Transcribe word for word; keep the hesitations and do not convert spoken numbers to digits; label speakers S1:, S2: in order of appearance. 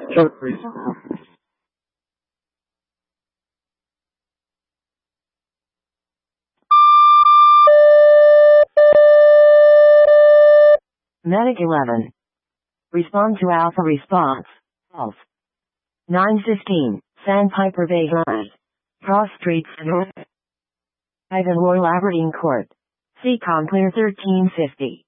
S1: Short response.
S2: Medic eleven. Respond to Alpha response. False. nine fifteen, Sandpiper Bay Drive. Cross Street, North. Ivan Royal Aberdeen Court. C. Com Clear thirteen fifty.